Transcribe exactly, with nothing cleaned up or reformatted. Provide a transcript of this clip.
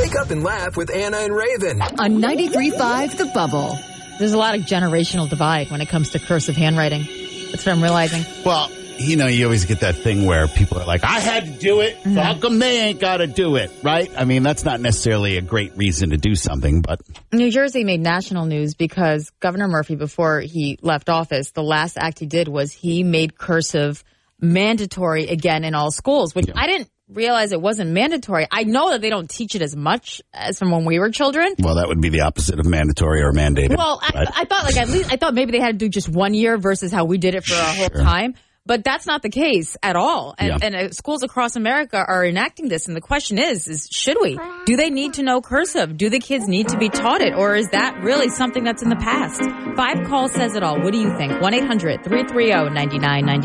Wake up and laugh with Anna and Raven. On ninety-three point five The Bubble. There's a lot of generational divide when it comes to cursive handwriting. That's what I'm realizing. Well, you know, you always get that thing where people are like, I had to do it, so how come they ain't got to do it, right? I mean, that's not necessarily a great reason to do something, but... New Jersey made national news because Governor Murphy, before he left office, the last act he did was he made cursive mandatory again in all schools, which yeah. I didn't realize it wasn't mandatory. I know that they don't teach it as much as from when we were children. Well, that would be the opposite of mandatory or mandated. Well, right? I, I thought like at least I thought maybe they had to do just one year versus how we did it for a whole sure. time. But that's not the case at all. And, yeah. and uh, schools across America are enacting this. And the question is, is, should we? Do they need to know cursive? Do the kids need to be taught it? Or is that really something that's in the past? Five Call says it all. What do you think? one eight hundred three three zero nine nine nine nine